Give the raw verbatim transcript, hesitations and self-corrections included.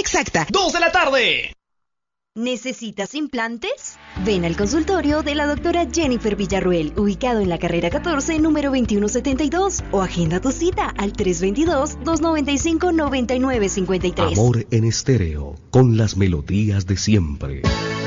exacta, dos de la tarde. ¿Necesitas implantes? Ven al consultorio de la doctora Jennifer Villarruel, ubicado en la carrera catorce, número veintiuno setenta y dos, o agenda tu cita al tres dos dos, dos nueve cinco, nueve nueve cinco tres. Amor en estéreo, con las melodías de siempre.